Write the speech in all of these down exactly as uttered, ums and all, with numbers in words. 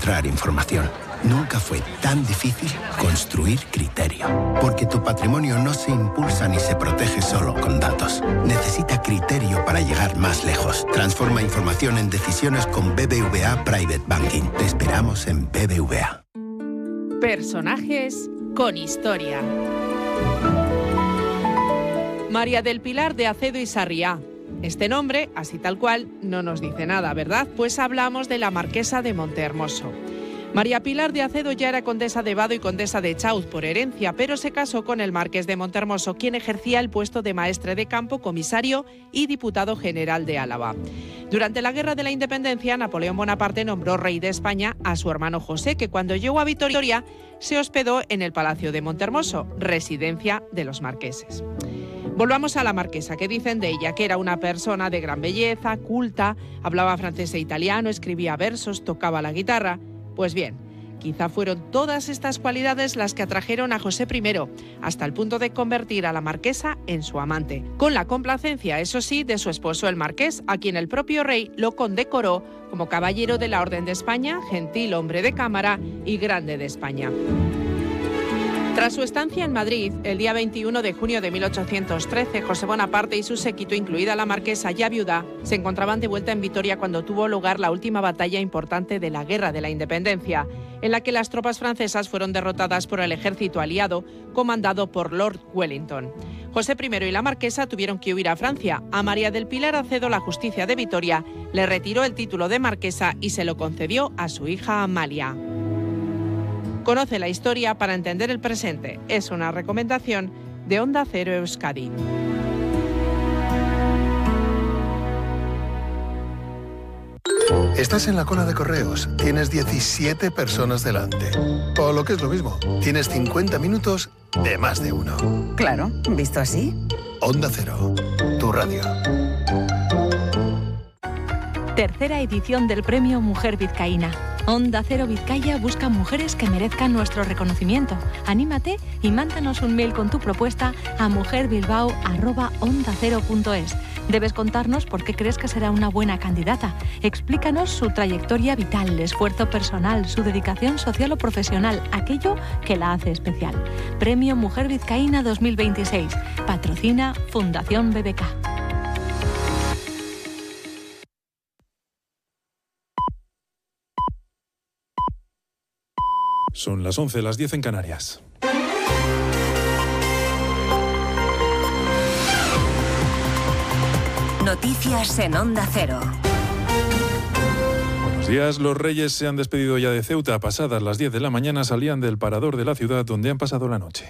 encontrar información. Nunca fue tan difícil construir criterio. Porque tu patrimonio no se impulsa ni se protege solo con datos. Necesita criterio para llegar más lejos. Transforma información en decisiones con B B V A Private Banking. Te esperamos en B B V A. Personajes con historia. María del Pilar de Acedo y Sarriá. Este nombre, así tal cual, no nos dice nada, ¿verdad? Pues hablamos de la marquesa de Montehermoso. María Pilar de Acedo ya era condesa de Vado y condesa de Chauz por herencia, pero se casó con el marqués de Montehermoso, quien ejercía el puesto de maestre de campo, comisario y diputado general de Álava. Durante la Guerra de la Independencia, Napoleón Bonaparte nombró rey de España a su hermano José, que cuando llegó a Vitoria se hospedó en el Palacio de Montehermoso, residencia de los marqueses. Volvamos a la marquesa, que dicen de ella que era una persona de gran belleza, culta, hablaba francés e italiano, escribía versos, tocaba la guitarra. Pues bien, quizá fueron todas estas cualidades las que atrajeron a José primero, hasta el punto de convertir a la marquesa en su amante, con la complacencia, eso sí, de su esposo el marqués, a quien el propio rey lo condecoró como caballero de la Orden de España, gentil hombre de cámara y grande de España. Tras su estancia en Madrid, el día veintiuno de junio de mil ochocientos trece, José Bonaparte y su séquito, incluida la marquesa ya viuda, se encontraban de vuelta en Vitoria cuando tuvo lugar la última batalla importante de la Guerra de la Independencia, en la que las tropas francesas fueron derrotadas por el ejército aliado, comandado por Lord Wellington. José primero y la marquesa tuvieron que huir a Francia. A María del Pilar Acedo, la justicia de Vitoria le retiró el título de marquesa y se lo concedió a su hija Amalia. Conoce la historia para entender el presente. Es una recomendación de Onda Cero Euskadi. Estás en la cola de correos, tienes diecisiete personas delante. O lo que es lo mismo, tienes cincuenta minutos de más de uno. Claro, visto así. Onda Cero, tu radio. Tercera edición del Premio Mujer Vizcaína. Onda Cero Vizcaya busca mujeres que merezcan nuestro reconocimiento. Anímate y mándanos un mail con tu propuesta a mujerbilbao arroba onda cero punto es. Debes contarnos por qué crees que será una buena candidata. Explícanos su trayectoria vital, esfuerzo personal, su dedicación social o profesional, aquello que la hace especial. Premio Mujer Vizcaína dos mil veintiséis. Patrocina Fundación B B K. Son las once, las diez en Canarias. Noticias en Onda Cero. Buenos días. Los Reyes se han despedido ya de Ceuta. Pasadas las diez de la mañana salían del parador de la ciudad donde han pasado la noche.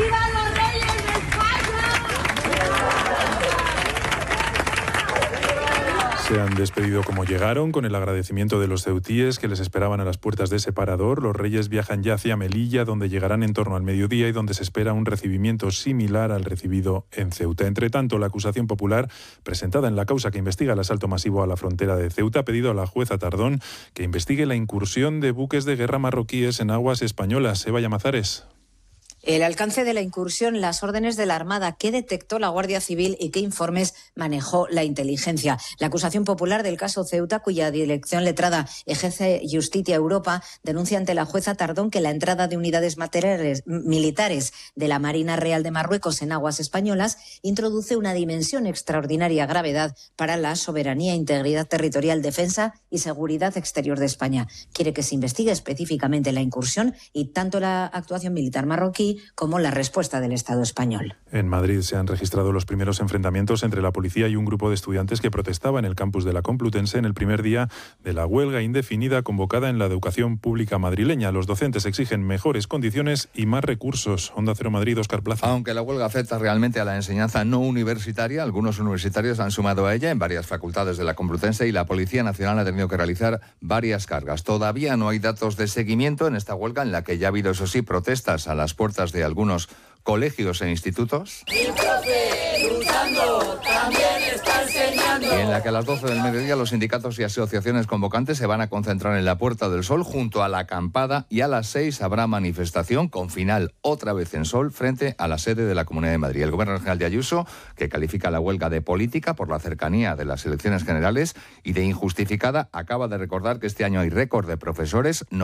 Se han despedido como llegaron, con el agradecimiento de los ceutíes que les esperaban a las puertas de ese parador. Los Reyes viajan ya hacia Melilla, donde llegarán en torno al mediodía y donde se espera un recibimiento similar al recibido en Ceuta. Entre tanto, la acusación popular presentada en la causa que investiga el asalto masivo a la frontera de Ceuta ha pedido a la jueza Tardón que investigue la incursión de buques de guerra marroquíes en aguas españolas. Eva Llamazares. El alcance de la incursión, las órdenes de la Armada, qué detectó la Guardia Civil y qué informes manejó la inteligencia. La acusación popular del caso Ceuta, cuya dirección letrada ejerce Justitia Europa, denuncia ante la jueza Tardón que la entrada de unidades materiales, militares de la Marina Real de Marruecos en aguas españolas introduce una dimensión extraordinaria gravedad para la soberanía, integridad territorial, defensa y seguridad exterior de España. Quiere que se investigue específicamente la incursión y tanto la actuación militar marroquí como la respuesta del Estado español. En Madrid se han registrado los primeros enfrentamientos entre la policía y un grupo de estudiantes que protestaba en el campus de la Complutense en el primer día de la huelga indefinida convocada en la educación pública madrileña. Los docentes exigen mejores condiciones y más recursos. Onda Cero Madrid, Óscar Plaza. Aunque la huelga afecta realmente a la enseñanza no universitaria, algunos universitarios han sumado a ella en varias facultades de la Complutense y la Policía Nacional ha tenido que realizar varias cargas. Todavía no hay datos de seguimiento en esta huelga, en la que ya ha habido, eso sí, protestas a las puertas de algunos colegios e institutos. El profe, luchando, también está enseñando. Y en la que a las doce del mediodía los sindicatos y asociaciones convocantes se van a concentrar en la Puerta del Sol junto a la acampada y a las seis habrá manifestación con final otra vez en Sol frente a la sede de la Comunidad de Madrid. El Gobierno Regional de Ayuso, que califica la huelga de política por la cercanía de las elecciones generales y de injustificada, acaba de recordar que este año hay récord de profesores.